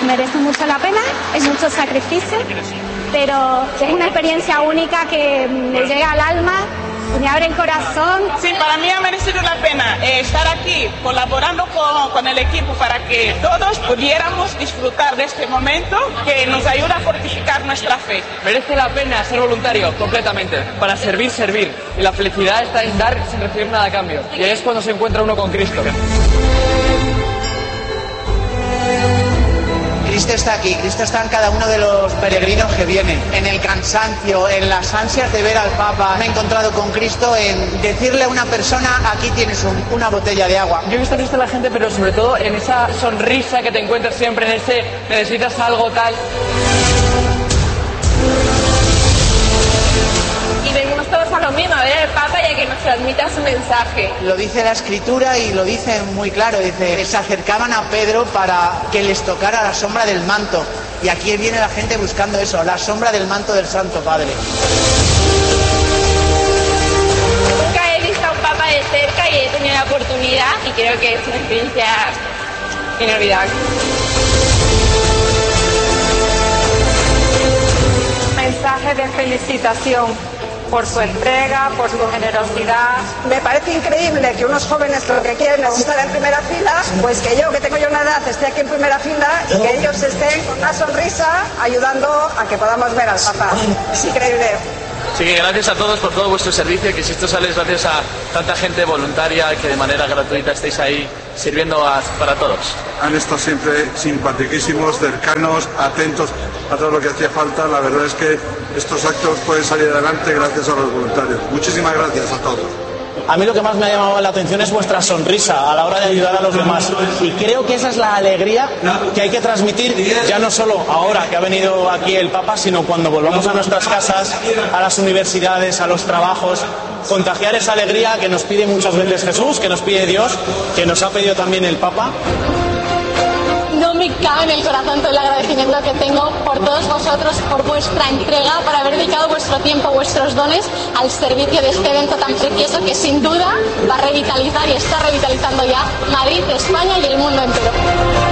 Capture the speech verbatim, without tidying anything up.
merece mucho la pena, es mucho sacrificio, pero es una experiencia única que me llega al alma, me abre el corazón. Sí, para mí ha merecido la pena eh, estar aquí colaborando con, con el equipo para que todos pudiéramos disfrutar de este momento que nos ayuda a fortificar nuestra fe. Merece la pena ser voluntario completamente, para servir, servir. Y la felicidad está en dar sin recibir nada a cambio. Y ahí es cuando se encuentra uno con Cristo. Cristo está aquí, Cristo está en cada uno de los peregrinos que vienen, en el cansancio, en las ansias de ver al Papa. Me he encontrado con Cristo en decirle a una persona, aquí tienes un, una botella de agua. Yo he visto a Cristo en la gente, pero sobre todo en esa sonrisa que te encuentras siempre, en ese necesitas algo tal. Y venimos todos a lo mismo, a ver al Papa y a que nos transmita su mensaje. Lo dice la Escritura y lo dice muy claro, dice que se acercaban a Pedro para que les tocara la sombra del manto. Y aquí viene la gente buscando eso, la sombra del manto del Santo Padre. Nunca he visto a un Papa de cerca y he tenido la oportunidad y creo que es una experiencia inolvidable. Mensaje de felicitación por su entrega, por su generosidad. Me parece increíble que unos jóvenes lo que quieren es estar en primera fila, pues que yo, que tengo ya una edad, esté aquí en primera fila y que ellos estén con una sonrisa ayudando a que podamos ver al Papa. Es increíble. Así que gracias a todos por todo vuestro servicio, que si esto sale es gracias a tanta gente voluntaria que de manera gratuita estáis ahí sirviendo a, para todos. Han estado siempre simpaticísimos, cercanos, atentos a todo lo que hacía falta. La verdad es que estos actos pueden salir adelante gracias a los voluntarios. Muchísimas gracias a todos. A mí lo que más me ha llamado la atención es vuestra sonrisa a la hora de ayudar a los demás. Y creo que esa es la alegría que hay que transmitir, ya no solo ahora que ha venido aquí el Papa, sino cuando volvamos a nuestras casas, a las universidades, a los trabajos. Contagiar esa alegría que nos pide muchas veces Jesús, que nos pide Dios, que nos ha pedido también el Papa. No me cabe en el corazón todo el agradecimiento que tengo por todos vosotros, por vuestra entrega, por haber dedicado vuestro tiempo, vuestros dones al servicio de este evento tan precioso que sin duda va a revitalizar y está revitalizando ya Madrid, España y el mundo entero.